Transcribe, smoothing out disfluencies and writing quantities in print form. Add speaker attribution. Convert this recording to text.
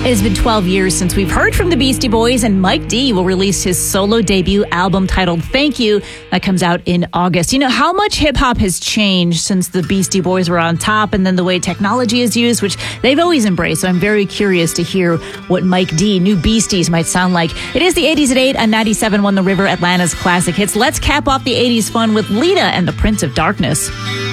Speaker 1: It has been 12 years since we've heard from the Beastie Boys, and Mike D will release his solo debut album titled Thank You. That comes out in August. You know, how much hip-hop has changed since the Beastie Boys were on top, and then the way technology is used, which they've always embraced. So I'm very curious to hear what Mike D, New Beasties, might sound like. It is the 80s at 8 on 97.1 The River, Atlanta's classic hits. Let's cap off the 80s fun with Lita and the Prince of Darkness.